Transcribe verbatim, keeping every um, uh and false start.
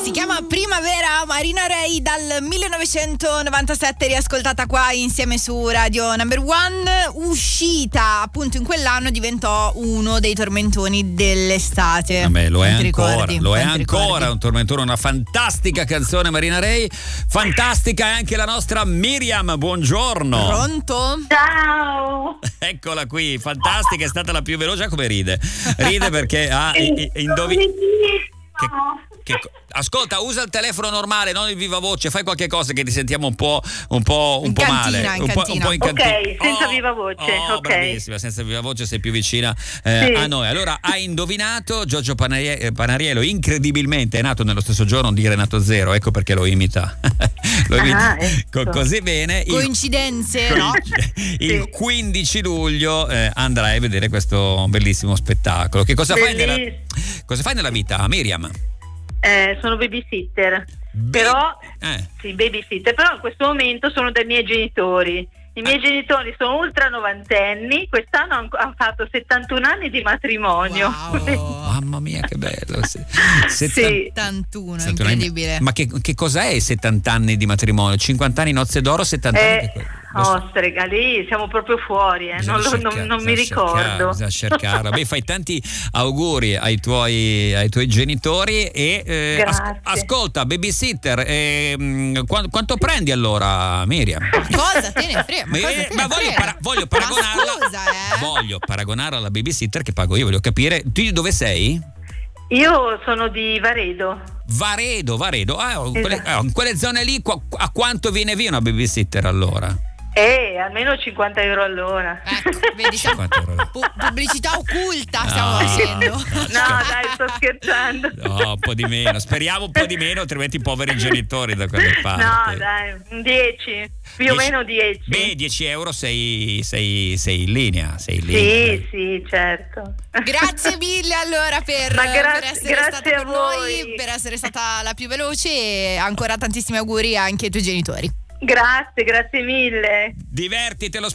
Si chiama Primavera, Marina Ray, dal millenovecentonovantasette, riascoltata qua insieme su Radio Number One. Uscita appunto in quell'anno, diventò uno dei tormentoni dell'estate. Vabbè, lo è Quanti ancora, ricordi? lo è Quanti ancora ricordi? un tormentone, una fantastica canzone, Marina Ray. Fantastica è anche la nostra Miriam, buongiorno. Pronto? Ciao! Eccola qui, fantastica, è stata la più veloce. Come ride? Ride perché ha i- i- indovinato. Che, che, ascolta, usa il telefono normale, non il viva voce. Fai qualche cosa che ti sentiamo un po', un po', un In po' cantina, male, in un po', un cantina. po' in cantina. Ok, senza Oh, viva voce, oh, ok. bravissima, senza viva voce sei più vicina eh, Sì. a noi. Allora, hai indovinato. Giorgio Panarie- Panariello, incredibilmente è nato nello stesso giorno di Renato Zero, ecco perché lo imita. Lo imita Ah, ecco. co- così bene. Il- Coincidenze, no? Il Sì. quindici luglio eh, andrai a vedere questo bellissimo spettacolo. Che cosa fai nella, Bellissimo. cosa fai nella vita, Miriam? Eh, sono babysitter, Be- però eh. sì, babysitter, però in questo momento sono dai miei genitori. I miei genitori sono ultra novantenni, quest'anno han- hanno fatto settantuno anni di matrimonio. Wow. Mamma mia, che bello! Se- Sì. settantuno settantuno, anni- incredibile. Ma che, che cos'è settanta anni di matrimonio? cinquanta anni nozze d'oro, settanta anni? Eh, Che- lo so. oh, strega, lì siamo proprio fuori, eh. Bisogna non, lo- non- cercare, non mi bisogna cercare, ricordo. bisogna cercare. Beh, fai tanti auguri ai tuoi, ai tuoi genitori e eh, as- Grazie. ascolta, babysitter, eh, qua- quanto prendi allora, Miriam? Cosa te ne frega? Ma, Eh, cosa te ma ne voglio, frega? para- voglio Ma paragonarla scusa, eh. voglio paragonare alla babysitter che pago io, voglio capire. Tu di dove sei? Io sono di Varedo. Varedo, Varedo. Ah, in quelle, Esatto. ah, in quelle zone lì qua- a quanto viene via una babysitter allora? Eh, almeno cinquanta euro all'ora. Ecco, vedi, stiamo- cinquanta euro. pu- pubblicità occulta stiamo No. facendo. No, dai, sto scherzando. No, un po' di meno, speriamo un po' di meno, altrimenti poveri genitori da quelle parti. No, dai, un dieci, più o Dieci- meno dieci. Beh, dieci euro sei, sei, sei in linea, sei in Sì, linea. sì, certo. Grazie mille allora per, Ma gra- per essere grazie stata a con noi, voi. per essere stata la più veloce, e ancora tantissimi auguri anche ai tuoi genitori. Grazie, grazie mille. Divertiti lo